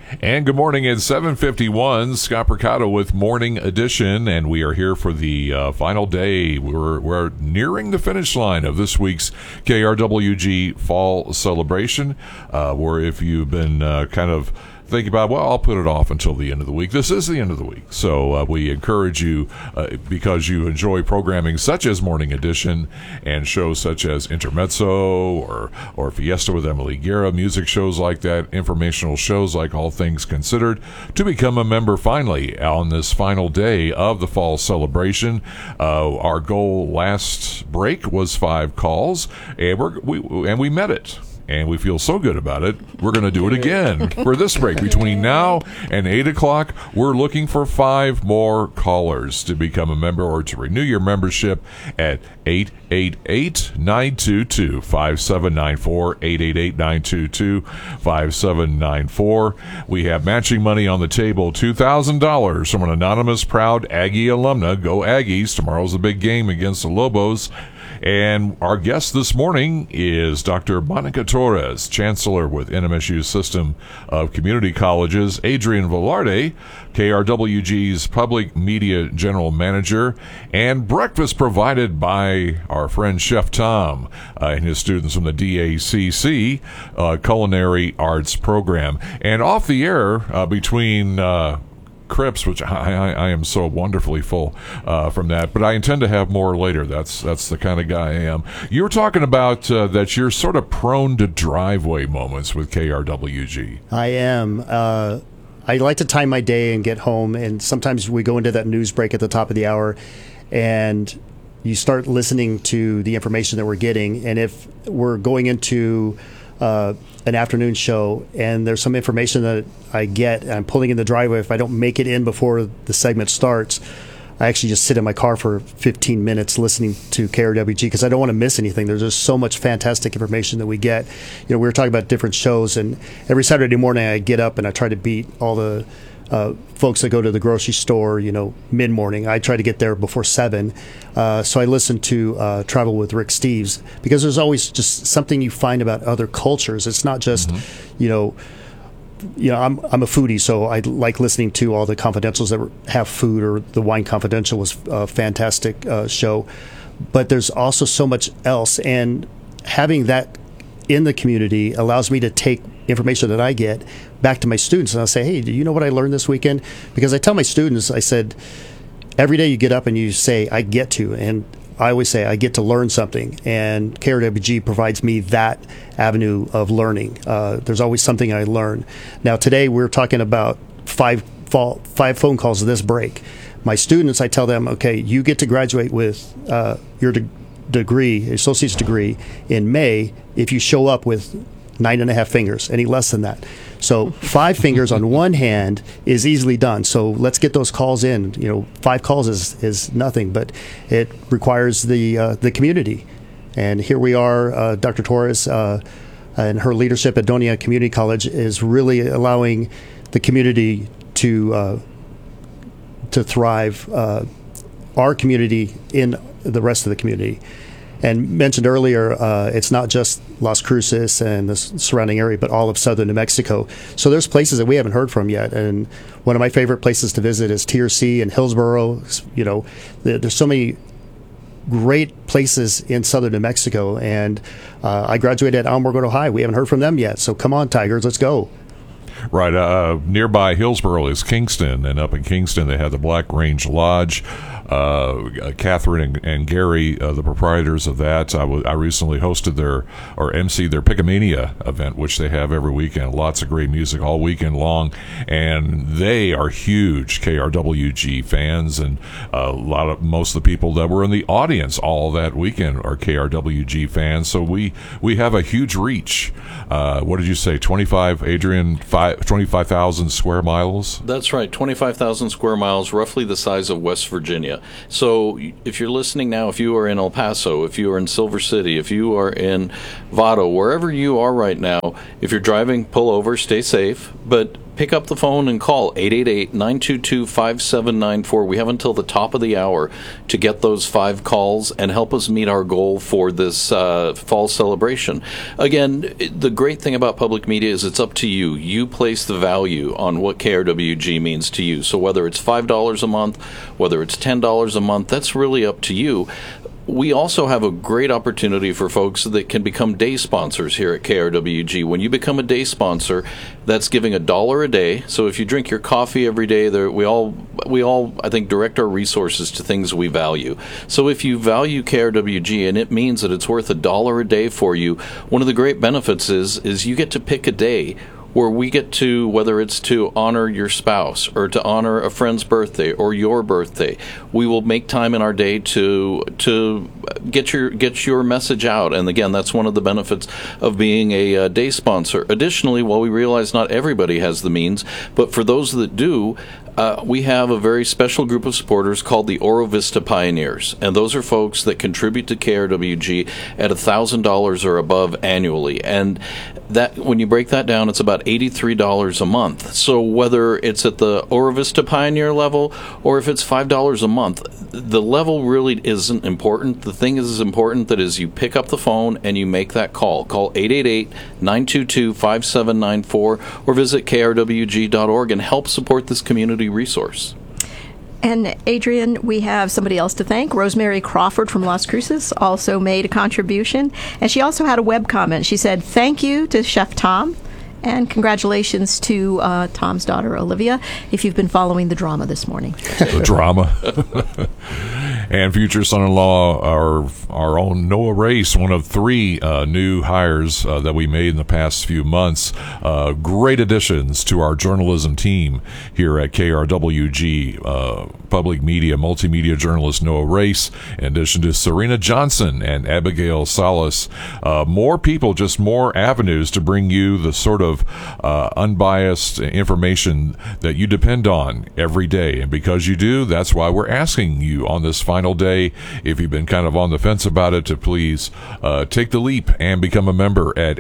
And good morning at 7:51. Scott Percato with Morning Edition, and we are here for the final day. We're nearing the finish line of this week's KRWG Fall Celebration, where if you've been kind of thinking about, well, I'll put it off until the end of the week. This is the end of the week. So we encourage you, because you enjoy programming such as Morning Edition and shows such as Intermezzo or Fiesta with Emily Guerra, music shows like that, informational shows like All Things Considered, to become a member finally on this final day of the fall celebration. Our goal last break was 5 calls, and we met it. And we feel so good about it, we're going to do it again for this break. Between now and 8 o'clock, we're looking for 5 more callers to become a member or to renew your membership at 888-922-5794, 888-922-5794. We have matching money on the table, $2,000 from an anonymous proud Aggie alumna. Go Aggies. Tomorrow's the big game against the Lobos. And our guest this morning is Dr. Monica Torres, Chancellor with NMSU's System of Community Colleges, Adrian Velarde, KRWG's Public Media General Manager, and breakfast provided by our friend Chef Tom and his students from the DACC Culinary Arts Program. And off the air between Crips, which I am so wonderfully full from that, but I intend to have more later. That's the kind of guy I am. You were talking about that you're sort of prone to driveway moments with KRWG. I am. I like to time my day and get home, and sometimes we go into that news break at the top of the hour, and you start listening to the information that we're getting, and if we're going into an afternoon show and there's some information that I get and I'm pulling in the driveway, if I don't make it in before the segment starts, I actually just sit in my car for 15 minutes listening to KRWG because I don't want to miss anything. There's just so much fantastic information that we get. We were talking about different shows, and every Saturday morning I get up and I try to beat all the folks that go to the grocery store, mid-morning. I try to get there before 7. So I listen to Travel with Rick Steves because there's always just something you find about other cultures. It's not just, I'm a foodie, so I like listening to all the confidentials that have food, or the Wine Confidential was a fantastic show. But there's also so much else, and having that in the community allows me to take information that I get back to my students, and I'll say, hey, do you know what I learned this weekend? Because I tell my students, I said, every day you get up and you say, I get to, and I always say, I get to learn something, and KRWG provides me that avenue of learning. There's always something I learn. Now, today we're talking about 5 phone calls this break. My students, I tell them, okay, you get to graduate with your degree, associate's degree, in May if you show up with 9.5 fingers, any less than that. So 5 fingers on one hand is easily done. So let's get those calls in. 5 calls is nothing, but it requires the community. And here we are, Dr. Torres and her leadership at Doña Community College is really allowing the community to thrive, our community in the rest of the community. And mentioned earlier, it's not just Las Cruces and the surrounding area, but all of southern New Mexico. So there's places that we haven't heard from yet. And one of my favorite places to visit is TRC and Hillsboro. There's so many great places in southern New Mexico. And I graduated at Alamogordo High. We haven't heard from them yet. So come on, Tigers, let's go. Right. Nearby Hillsboro is Kingston, and up in Kingston they have the Black Range Lodge. Catherine and Gary, the proprietors of that, I recently hosted emceed their Pickamania event, which they have every weekend. Lots of great music all weekend long, and they are huge KRWG fans, and most of the people that were in the audience all that weekend are KRWG fans. So we have a huge reach. What did you say? 25,000 square miles? That's right, 25,000 square miles, roughly the size of West Virginia. So if you're listening now, if you are in El Paso, if you are in Silver City, if you are in Vado, wherever you are right now, if you're driving, pull over, stay safe. But pick up the phone and call 888-922-5794. We have until the top of the hour to get those 5 calls and help us meet our goal for this fall celebration. Again, the great thing about public media is it's up to you. You place the value on what KRWG means to you. So whether it's $5 a month, whether it's $10 a month, that's really up to you. We also have a great opportunity for folks that can become day sponsors here at KRWG. When you become a day sponsor, that's giving $1 a day. So if you drink your coffee every day, we all I think direct our resources to things we value. So if you value KRWG and it means that it's worth $1 a day for you, one of the great benefits is you get to pick a day where we get to, whether it's to honor your spouse or to honor a friend's birthday or your birthday, we will make time in our day to get your message out. And again, that's one of the benefits of being a day sponsor. Additionally, while we realize not everybody has the means, but for those that do, we have a very special group of supporters called the Oro Vista Pioneers, and those are folks that contribute to KRWG at $1,000 or above annually. And that, when you break that down, it's about $83 a month. So whether it's at the Oro Vista Pioneer level or if it's $5 a month, the level really isn't important. The thing is important that is you pick up the phone and you make that call. Call 888-922-5794 or visit krwg.org and help support this community resource. And Adrian, we have somebody else to thank. Rosemary Crawford from Las Cruces also made a contribution, and she also had a web comment. She said, "Thank you to Chef Tom, and congratulations to Tom's daughter, Olivia, if you've been following the drama this morning." The drama. And future son-in-law, our own Noah Race, one of 3 new hires that we made in the past few months. Great additions to our journalism team here at KRWG. Public media, multimedia journalist Noah Race, in addition to Serena Johnson and Abigail Salas. More people, just more avenues to bring you the sort of unbiased information that you depend on every day. And because you do, that's why we're asking you on this final day, if you've been kind of on the fence about it, to please take the leap and become a member at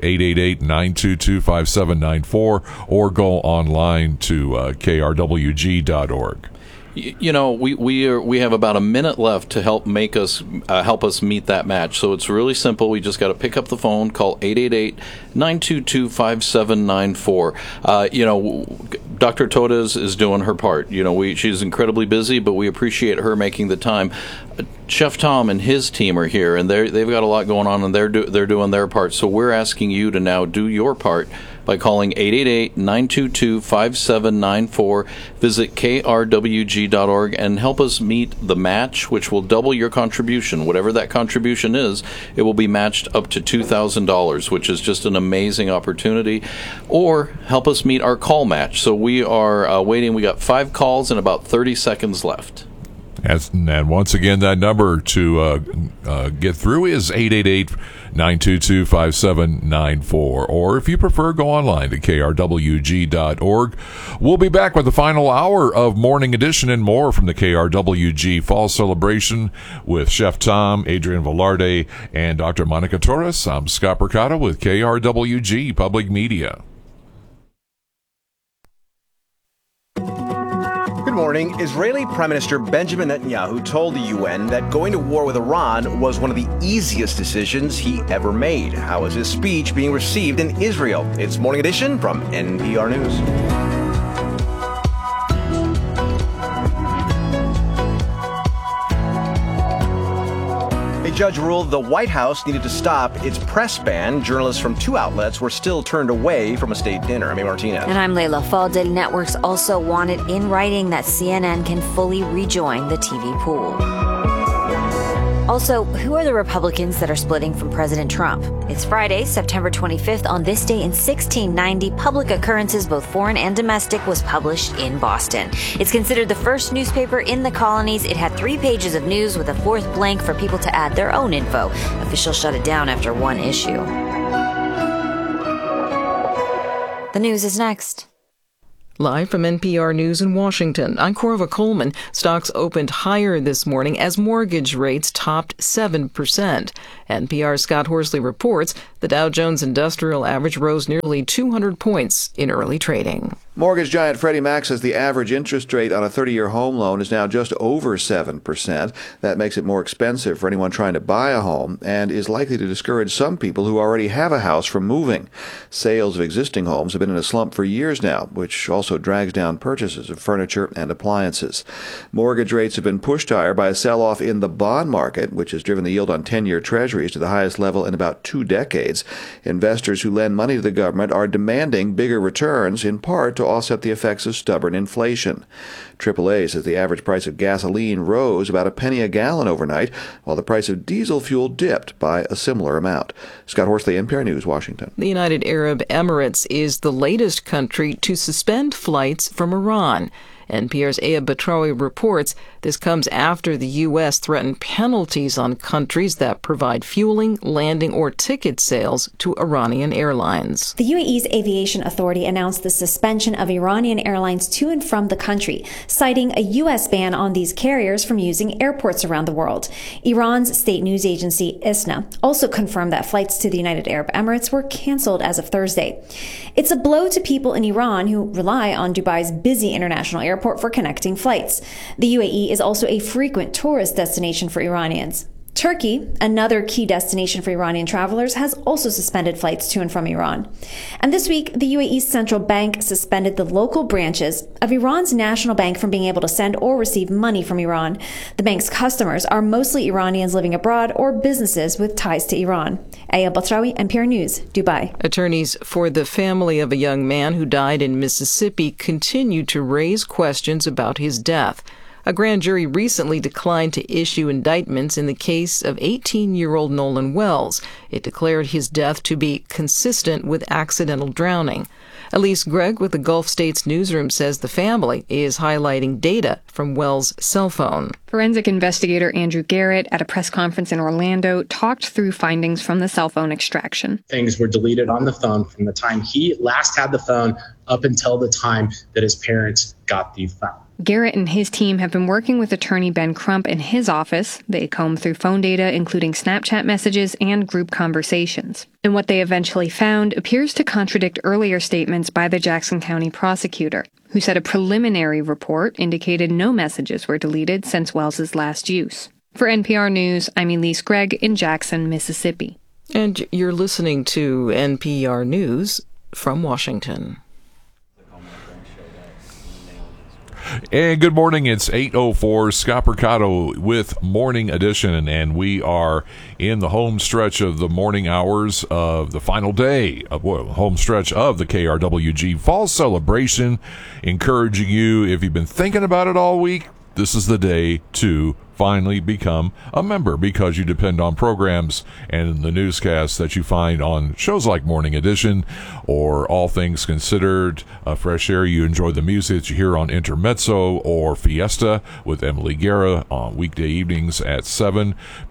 888-922-5794 or go online to krwg.org. You know, we have about a minute left to help us meet that match. So it's really simple. We just got to pick up the phone, call 888-922-5794. Dr. Todes is doing her part. She's incredibly busy, but we appreciate her making the time. Chef Tom and his team are here, and they've got a lot going on, and they're doing their part. So we're asking you to now do your part by calling 888-922-5794. Visit krwg.org and help us meet the match, which will double your contribution. Whatever that contribution is, it will be matched up to $2,000, which is just an amazing opportunity. Or help us meet our call match. So we are waiting. We got 5 calls and about 30 seconds left. And once again, that number to get through is 888-922-5794. Or if you prefer, go online to krwg.org. We'll be back with the final hour of Morning Edition and more from the KRWG Fall Celebration with Chef Tom, Adrian Velarde, and Dr. Monica Torres. I'm Scott Percotta with KRWG Public Media. Good morning. Israeli Prime Minister Benjamin Netanyahu told the UN that going to war with Iran was one of the easiest decisions he ever made. How is his speech being received in Israel? It's Morning Edition from NPR News. A judge ruled the White House needed to stop its press ban. Journalists from 2 outlets were still turned away from a state dinner. I'm Martinez. And I'm Layla. Fall Daily Networks also wanted in writing that CNN can fully rejoin the TV pool. Also, who are the Republicans that are splitting from President Trump? It's Friday, September 25th. On this day in 1690, Public Occurrences, both foreign and domestic, was published in Boston. It's considered the first newspaper in the colonies. It had 3 pages of news with a 4th blank for people to add their own info. Officials shut it down after 1 issue. The news is next. Live from NPR News in Washington, I'm Corva Coleman. Stocks opened higher this morning as mortgage rates topped 7%. NPR's Scott Horsley reports the Dow Jones Industrial Average rose nearly 200 points in early trading. Mortgage giant Freddie Mac says the average interest rate on a 30-year home loan is now just over 7%. That makes it more expensive for anyone trying to buy a home and is likely to discourage some people who already have a house from moving. Sales of existing homes have been in a slump for years now, which also drags down purchases of furniture and appliances. Mortgage rates have been pushed higher by a sell-off in the bond market, which has driven the yield on 10-year treasuries to the highest level in about 2 decades. Investors who lend money to the government are demanding bigger returns, in part to offset the effects of stubborn inflation. AAA says the average price of gasoline rose about a penny a gallon overnight, while the price of diesel fuel dipped by a similar amount. Scott Horsley, NPR News, Washington. The United Arab Emirates is the latest country to suspend flights from Iran. NPR's Aya Batrawi reports this comes after the U.S. threatened penalties on countries that provide fueling, landing, or ticket sales to Iranian airlines. The UAE's aviation authority announced the suspension of Iranian airlines to and from the country, citing a U.S. ban on these carriers from using airports around the world. Iran's state news agency, ISNA, also confirmed that flights to the United Arab Emirates were canceled as of Thursday. It's a blow to people in Iran who rely on Dubai's busy international airport for connecting flights. The UAE is also a frequent tourist destination for Iranians. Turkey, another key destination for Iranian travelers, has also suspended flights to and from Iran. And this week, the UAE's central bank suspended the local branches of Iran's national bank from being able to send or receive money from Iran. The bank's customers are mostly Iranians living abroad or businesses with ties to Iran. Aya Batrawi, NPR News, Dubai. Attorneys for the family of a young man who died in Mississippi continue to raise questions about his death. A grand jury recently declined to issue indictments in the case of 18-year-old Nolan Wells. It declared his death to be consistent with accidental drowning. Elise Gregg with the Gulf States newsroom says the family is highlighting data from Wells' cell phone. Forensic investigator Andrew Garrett at a press conference in Orlando talked through findings from the cell phone extraction. Things were deleted on the phone from the time he last had the phone up until the time that his parents got the phone. Garrett and his team have been working with attorney Ben Crump in his office. They combed through phone data, including Snapchat messages and group conversations. And what they eventually found appears to contradict earlier statements by the Jackson County prosecutor, who said a preliminary report indicated no messages were deleted since Wells's last use. For NPR News, I'm Elise Gregg in Jackson, Mississippi. And you're listening to NPR News from Washington. And good morning. It's 8:04. Scott Percato with Morning Edition, and we are in the home stretch of the morning hours of the final day of home stretch of the KRWG Fall Celebration. Encouraging you, if you've been thinking about it all week, this is the day to finally become a member, because you depend on programs and the newscasts that you find on shows like Morning Edition or All Things Considered, Fresh Air. You enjoy the music that you hear on Intermezzo or Fiesta with Emily Guerra on weekday evenings at 7.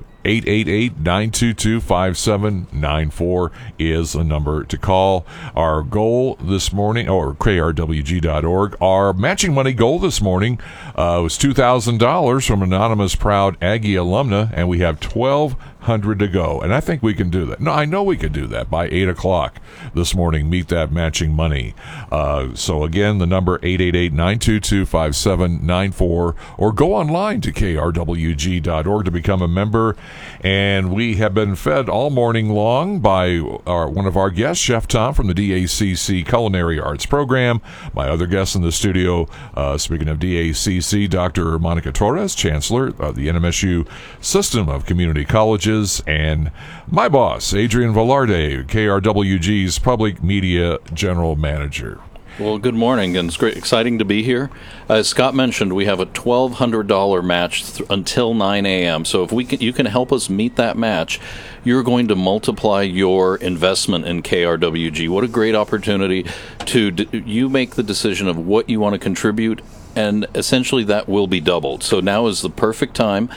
888-922-5794 is the number to call. Our goal this morning, or krwg.org, our matching money goal this morning was $2,000 from anonymous proud Aggie alumna, and we have 1,200 to go. And I think we can do that. No, I know we can do that by 8 o'clock this morning. Meet that matching money. So again, the number 888-922-5794, or go online to krwg.org to become a member. And we have been fed all morning long by one of our guests, Chef Tom from the DACC Culinary Arts Program. My other guest in the studio, speaking of DACC, Dr. Monica Torres, Chancellor of the NMSU System of Community Colleges, and my boss, Adrian Velarde, KRWG's Public Media General Manager. Well, good morning, and it's great, exciting to be here. As Scott mentioned, we have a $1,200 match until 9 a.m. So if you can help us meet that match, you're going to multiply your investment in KRWG. What a great opportunity to you make the decision of what you want to contribute, and essentially that will be doubled. So now is the perfect time.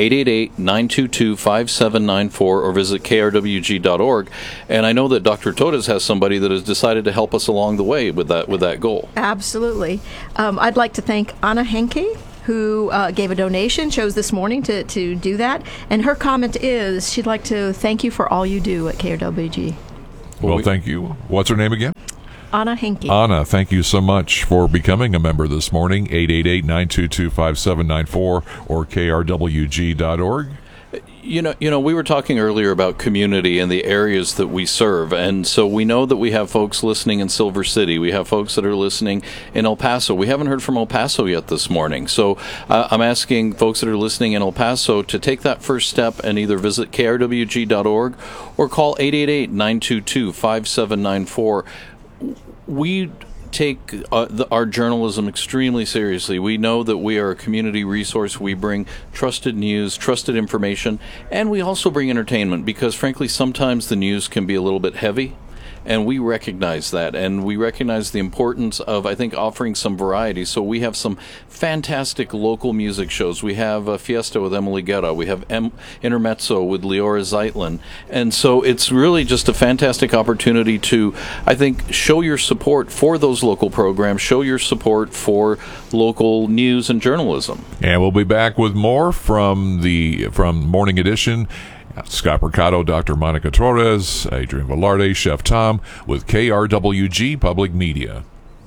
888-922-5794, or visit krwg.org. And I know that Dr. Torres has somebody that has decided to help us along the way with that goal. Absolutely. I'd like to thank Anna Henke, who gave a donation, chose this morning to do that. And her comment is she'd like to thank you for all you do at KRWG. Well, thank you. What's her name again? Anna Henke. Anna, thank you so much for becoming a member this morning. 888-922-5794 or krwg.org. You know, we were talking earlier about community and the areas that we serve, and so we know that we have folks listening in Silver City. We have folks that are listening in El Paso. We haven't heard from El Paso yet this morning, so I'm asking folks that are listening in El Paso to take that first step and either visit krwg.org or call 888-922-5794. We take our journalism extremely seriously. We know that we are a community resource. We bring trusted news, trusted information, and we also bring entertainment because, frankly, sometimes the news can be a little bit heavy. And we recognize that, and we recognize the importance of, I think, offering some variety. So we have some fantastic local music shows. We have Fiesta with Emily Guerra. We have Intermezzo with Leora Zeitlin. And so it's really just a fantastic opportunity to, I think, show your support for those local programs, show your support for local news and journalism. And we'll be back with more from Morning Edition. Scott Mercado, Dr. Monica Torres, Adrian Velarde, Chef Tom with KRWG Public Media.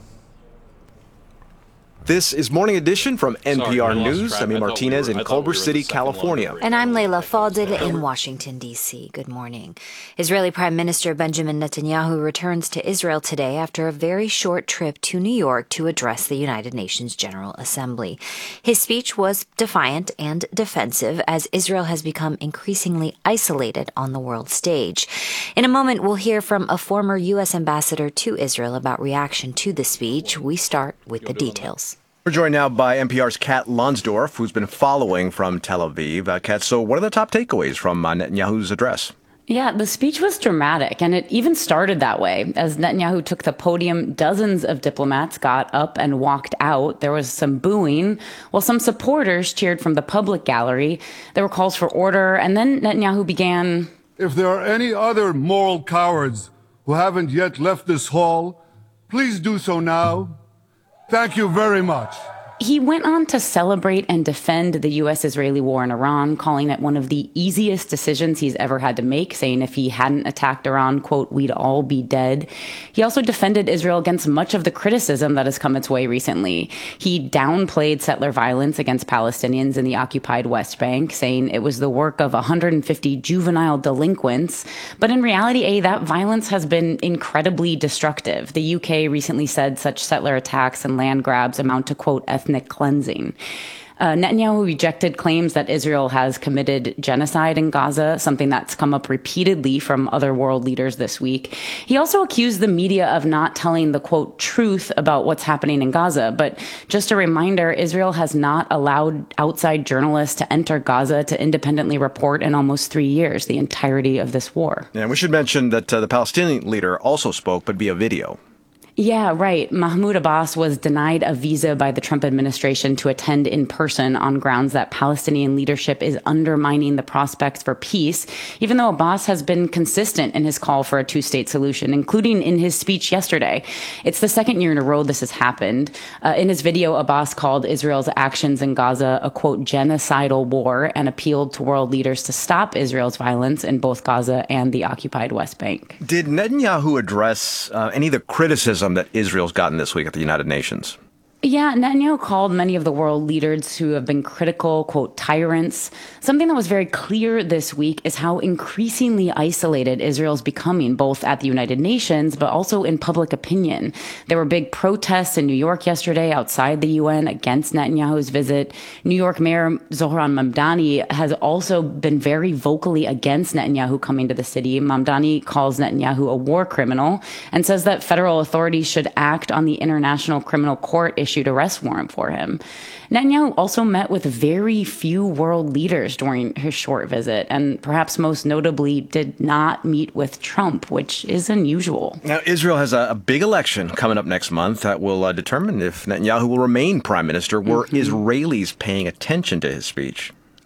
This is Morning Edition from NPR News. I'm Martinez in Culver City, California. And I'm Leila Fadel in Washington, D.C. Good morning. Israeli Prime Minister Benjamin Netanyahu returns to Israel today after a very short trip to New York to address the United Nations General Assembly. His speech was defiant and defensive as Israel has become increasingly isolated on the world stage. In a moment, we'll hear from a former U.S. ambassador to Israel about reaction to the speech. We start with the details. We're joined now by NPR's Kat Lonsdorf, who's been following from Tel Aviv. Kat, so what are the top takeaways from Netanyahu's address? Yeah, the speech was dramatic, and it even started that way. As Netanyahu took the podium, dozens of diplomats got up and walked out. There was some booing, while some supporters cheered from the public gallery. There were calls for order, and then Netanyahu began, "If there are any other moral cowards who haven't yet left this hall, please do so now. Thank you very much." He went on to celebrate and defend the U.S.-Israeli war in Iran, calling it one of the easiest decisions he's ever had to make, saying if he hadn't attacked Iran, quote, we'd all be dead. He also defended Israel against much of the criticism that has come its way recently. He downplayed settler violence against Palestinians in the occupied West Bank, saying it was the work of 150 juvenile delinquents. But in reality, that violence has been incredibly destructive. The UK recently said such settler attacks and land grabs amount to, quote, ethnic cleansing. Netanyahu rejected claims that Israel has committed genocide in Gaza, something that's come up repeatedly from other world leaders this week. He also accused the media of not telling the, quote, truth about what's happening in Gaza. But just a reminder, Israel has not allowed outside journalists to enter Gaza to independently report in almost 3 years, the entirety of this war. And we should mention that the Palestinian leader also spoke, but via video. Yeah, right. Mahmoud Abbas was denied a visa by the Trump administration to attend in person on grounds that Palestinian leadership is undermining the prospects for peace, even though Abbas has been consistent in his call for a two-state solution, including in his speech yesterday. It's the second year in a row this has happened. In his video, Abbas called Israel's actions in Gaza a, quote, genocidal war and appealed to world leaders to stop Israel's violence in both Gaza and the occupied West Bank. Did Netanyahu address any of the criticism that Israel's gotten this week at the United Nations? Yeah, Netanyahu called many of the world leaders who have been critical, quote, tyrants. Something that was very clear this week is how increasingly isolated Israel's becoming, both at the United Nations, but also in public opinion. There were big protests in New York yesterday outside the UN against Netanyahu's visit. New York Mayor Zohran Mamdani has also been very vocally against Netanyahu coming to the city. Mamdani calls Netanyahu a war criminal and says that federal authorities should act on the International Criminal Court issued arrest warrant for him. Netanyahu also met with very few world leaders during his short visit, and perhaps most notably did not meet with Trump, which is unusual. Now, Israel has a big election coming up next month that will determine if Netanyahu will remain prime minister. Were Israelis paying attention to his speech?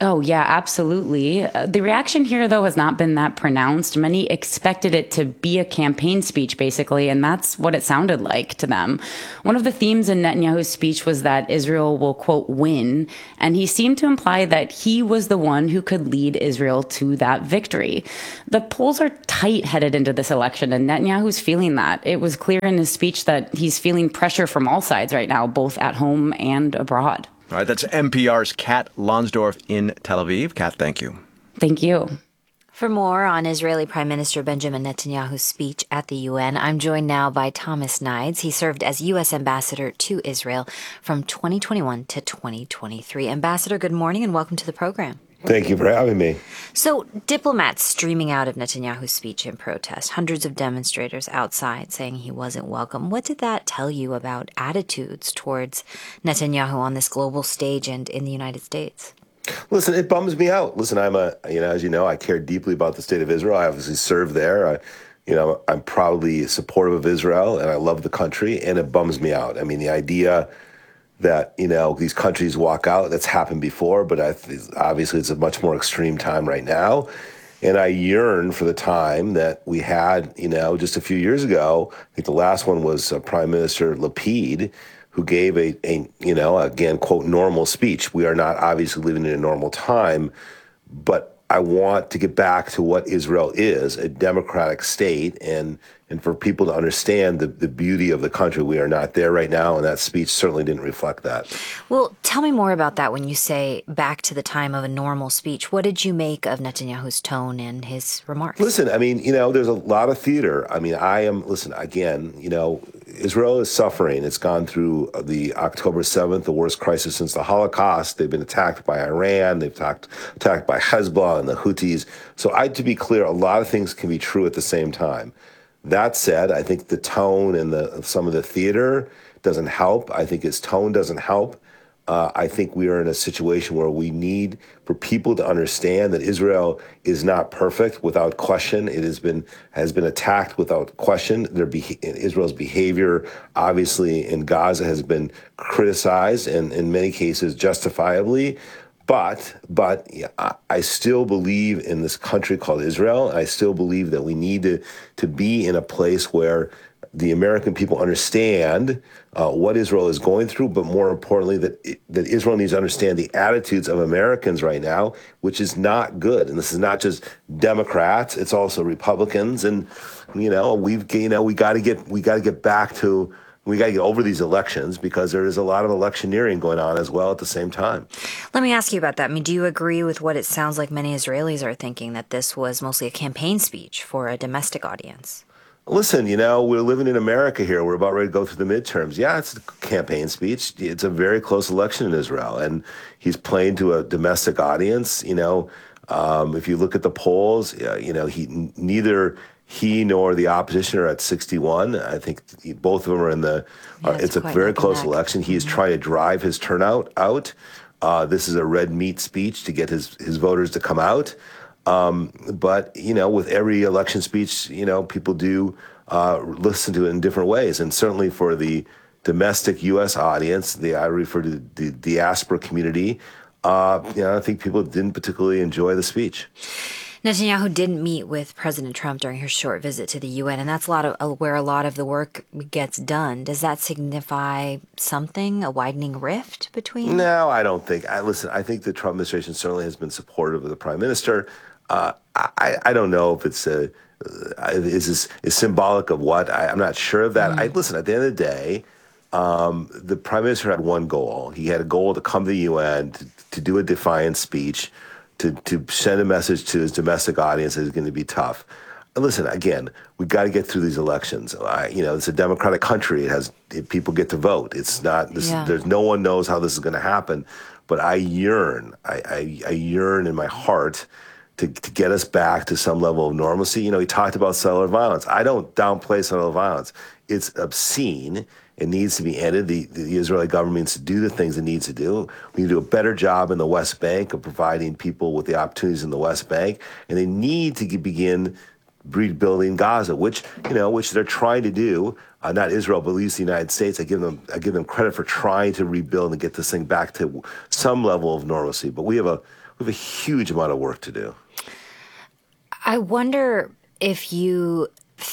Oh, yeah, absolutely. The reaction here, though, has not been that pronounced. Many expected it to be a campaign speech, basically, and that's what it sounded like to them. One of the themes in Netanyahu's speech was that Israel will, quote, win, and he seemed to imply that he was the one who could lead Israel to that victory. The polls are tight headed into this election, and Netanyahu's feeling that. It was clear in his speech that he's feeling pressure from all sides right now, both at home and abroad. All right, that's NPR's Kat Lonsdorf in Tel Aviv. Kat, thank you. Thank you. For more on Israeli Prime Minister Benjamin Netanyahu's speech at the UN, I'm joined now by Thomas Nides. He served as U.S. ambassador to Israel from 2021 to 2023. Ambassador, good morning and welcome to the program. Thank you for having me. So, diplomats streaming out of Netanyahu's speech in protest, hundreds of demonstrators outside saying he wasn't welcome. What did that tell you about attitudes towards Netanyahu on this global stage and in the United States? Listen, it bums me out. Listen, as you know, I care deeply about the state of Israel. I obviously served there. I'm proudly supportive of Israel, and I love the country, and it bums me out. I mean, the idea that, these countries walk out, that's happened before, but obviously it's a much more extreme time right now. And I yearn for the time that we had, just a few years ago. I think the last one was Prime Minister Lapid, who gave a again, quote, normal speech. We are not obviously living in a normal time, but I want to get back to what Israel is, a democratic state, and for people to understand the beauty of the country. We are not there right now, and that speech certainly didn't reflect that. Well, tell me more about that when you say back to the time of a normal speech. What did you make of Netanyahu's tone and his remarks? Listen, there's a lot of theater. Israel is suffering. It's gone through the October 7th, the worst crisis since the Holocaust. They've been attacked by Iran. They've been attacked by Hezbollah and the Houthis. So to be clear, a lot of things can be true at the same time. That said, I think the tone and some of the theater doesn't help. I think his tone doesn't help. I think we are in a situation where we need for people to understand that Israel is not perfect without question. It has been attacked without question. Israel's behavior, obviously, in Gaza has been criticized, and in many cases justifiably. But I still believe in this country called Israel. I still believe that we need to be in a place where the American people understand what Israel is going through, but more importantly, that Israel needs to understand the attitudes of Americans right now, which is not good. And this is not just Democrats; it's also Republicans. And we got to get back to. We got to get over these elections because there is a lot of electioneering going on as well at the same time. Let me ask you about that. Do you agree with what it sounds like many Israelis are thinking, that this was mostly a campaign speech for a domestic audience? Listen, we're living in America here. We're about ready to go through the midterms. Yeah, it's a campaign speech. It's a very close election in Israel, and he's playing to a domestic audience. If you look at the polls, neither he nor the opposition are at 61. I think both of them are in the. It's a very close election. He is trying to drive his turnout out. This is a red meat speech to get his voters to come out. But with every election speech, people do listen to it in different ways, and certainly for the domestic U.S. audience, I refer to the diaspora community. I think people didn't particularly enjoy the speech. Netanyahu didn't meet with President Trump during his short visit to the UN, and that's where a lot of the work gets done. Does that signify something, a widening rift between? No, I don't think. I think the Trump administration certainly has been supportive of the prime minister. I don't know if it's is symbolic of what. I'm not sure of that. Listen, at the end of the day, the prime minister had one goal. He had a goal to come to the UN to do a defiant speech, to send a message to his domestic audience that is going to be tough. And listen, again, we got to get through these elections. It's a democratic country. People get to vote. It's not. There's no one knows how this is going to happen. But I yearn in my heart to get us back to some level of normalcy. He talked about cellular violence. I don't downplay cellular violence. It's obscene. It needs to be ended. The Israeli government needs to do the things it needs to do. We need to do a better job in the West Bank of providing people with the opportunities in the West Bank. And they need to begin rebuilding Gaza, which they're trying to do. Not Israel, but at least the United States. I give them credit for trying to rebuild and get this thing back to some level of normalcy. But we have a we have a huge amount of work to do. I wonder if you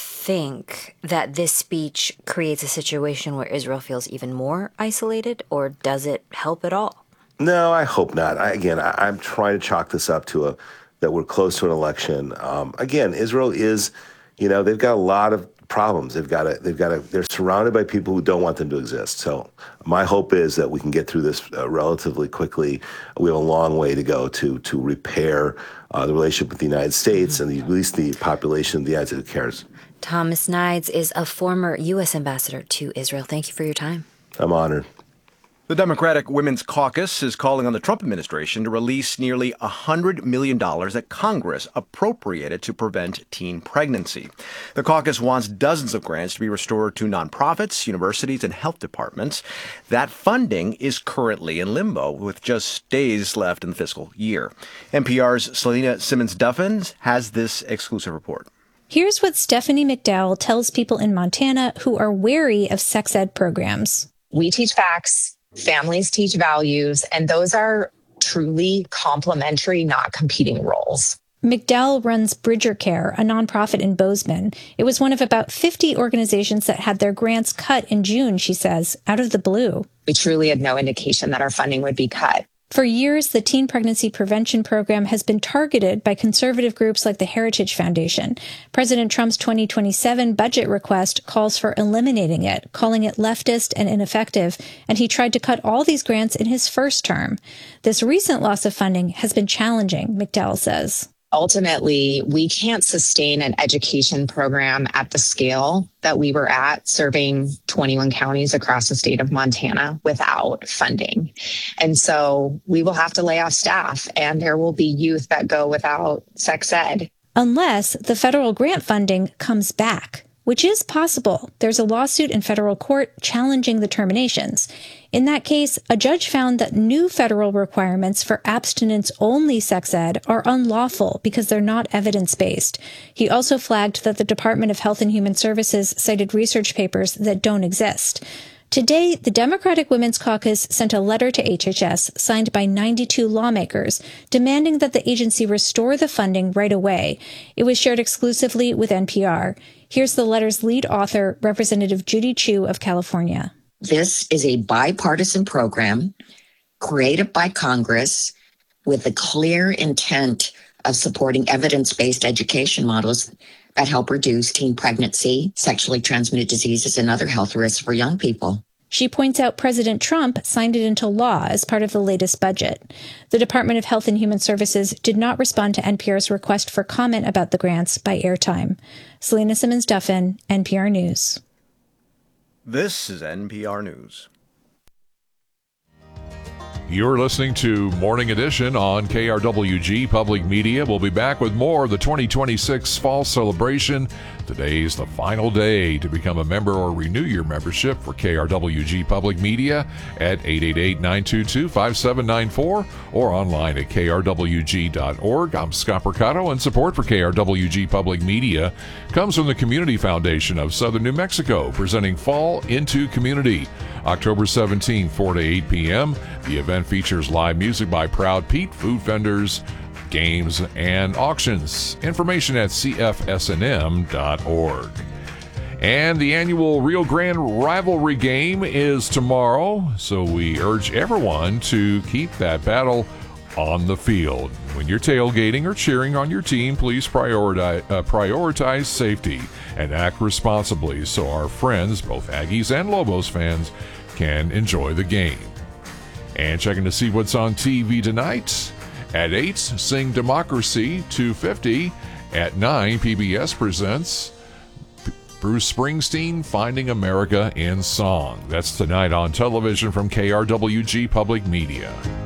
think that this speech creates a situation where Israel feels even more isolated, or does it help at all? No, I hope not. I'm trying to chalk this up to that we're close to an election. Again, Israel is, they've got a lot of problems. They're surrounded by people who don't want them to exist. So my hope is that we can get through this relatively quickly. We have a long way to go to repair the relationship with the United States and at least the population of the United States who cares. Thomas Nides is a former U.S. ambassador to Israel. Thank you for your time. I'm honored. The Democratic Women's Caucus is calling on the Trump administration to release nearly $100 million that Congress appropriated to prevent teen pregnancy. The caucus wants dozens of grants to be restored to nonprofits, universities, and health departments. That funding is currently in limbo, with just days left in the fiscal year. NPR's Selena Simmons-Duffin has this exclusive report. Here's what Stephanie McDowell tells people in Montana who are wary of sex ed programs. We teach facts. Families teach values, and those are truly complementary, not competing roles. McDowell runs Bridger Care, a nonprofit in Bozeman. It was one of about 50 organizations that had their grants cut in June, she says, out of the blue. We truly had no indication that our funding would be cut. For years, the teen pregnancy prevention program has been targeted by conservative groups like the Heritage Foundation. President Trump's 2027 budget request calls for eliminating it, calling it leftist and ineffective, and he tried to cut all these grants in his first term. This recent loss of funding has been challenging, McDowell says. Ultimately, we can't sustain an education program at the scale that we were at, serving 21 counties across the state of Montana, without funding. And so we will have to lay off staff, and there will be youth that go without sex ed. Unless the federal grant funding comes back, which is possible. There's a lawsuit in federal court challenging the terminations. In that case, a judge found that new federal requirements for abstinence-only sex ed are unlawful because they're not evidence-based. He also flagged that the Department of Health and Human Services cited research papers that don't exist. Today, the Democratic Women's Caucus sent a letter to HHS signed by 92 lawmakers demanding that the agency restore the funding right away. It was shared exclusively with NPR. Here's the letter's lead author, Representative Judy Chu of California. This is a bipartisan program created by Congress with the clear intent of supporting evidence-based education models that help reduce teen pregnancy, sexually transmitted diseases, and other health risks for young people. She points out President Trump signed it into law as part of the latest budget. The Department of Health and Human Services did not respond to NPR's request for comment about the grants by airtime. Selena Simmons-Duffin, NPR News. This is NPR News. You're listening to Morning Edition on KRWG Public Media. We'll be back with more of the 2026 Fall Celebration. Today's the final day to become a member or renew your membership for KRWG Public Media at 888-922-5794 or online at krwg.org. I'm Scott Percato, and support for KRWG Public Media comes from the Community Foundation of Southern New Mexico, presenting Fall into Community. October 17, 4 to 8 p.m. The event features live music by Proud Pete, food vendors, games, and auctions. Information at cfsnm.org. And the annual Rio Grande Rivalry game is tomorrow, so we urge everyone to keep that battle on the field. When you're tailgating or cheering on your team, please prioritize safety and act responsibly so our friends, both Aggies and Lobos fans, can enjoy the game. And checking to see what's on TV tonight. At 8, Sing Democracy. 2:50. At 9, PBS presents Bruce Springsteen, Finding America in Song. That's tonight on television from KRWG Public Media.